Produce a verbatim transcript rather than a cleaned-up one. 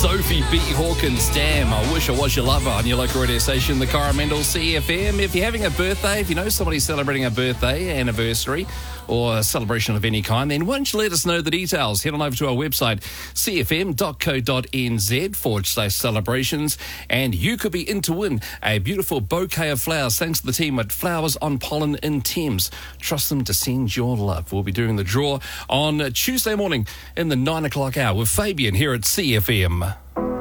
Sophie B. Hawkins, damn, I wish I was your lover on your local radio station, the Coromandel C F M. If you're having a birthday, if you know somebody celebrating a birthday, anniversary, or a celebration of any kind, then why don't you let us know the details? Head on over to our website, c f m dot co dot n z forward slash celebrations, and you could be in to win a beautiful bouquet of flowers thanks to the team at Flowers on Pollen in Thames. Trust them to send your love. We'll be doing the draw on Tuesday morning in the nine o'clock hour with Fabian here at C F M.